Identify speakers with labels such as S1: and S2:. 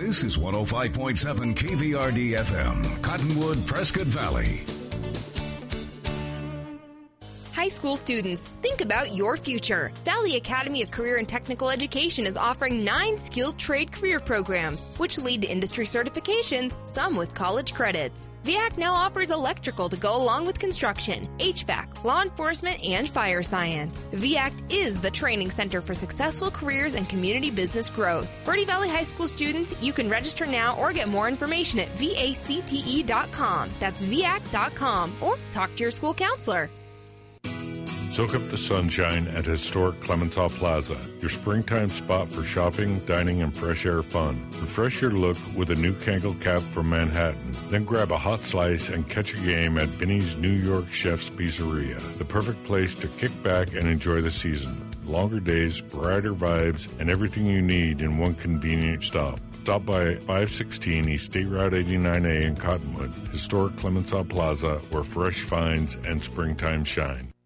S1: This is 105.7 KVRD FM, Cottonwood, Prescott Valley.
S2: High school students, think about your future. Valley Academy of Career and Technical Education is offering 9 skilled trade career programs, which lead to industry certifications, some with college credits. VIAC now offers electrical to go along with construction, HVAC, law enforcement, and fire science. VIAC is the training center for successful careers and community business growth. Verde Valley High School students, you can register now or get more information at VACTE.com. That's VIAC.com, or talk to your school counselor.
S3: Soak up the sunshine at historic Clemenceau Plaza, your springtime spot for shopping, dining, and fresh air fun. Refresh your look with a new Kangol cap from Manhattan. Then grab a hot slice and catch a game at Vinny's New York Chef's Pizzeria, the perfect place to kick back and enjoy the season. Longer days, brighter vibes, and everything you need in one convenient stop. Stop by 516 East State Route 89A in Cottonwood, historic Clemenceau Plaza, where fresh finds and springtime shine.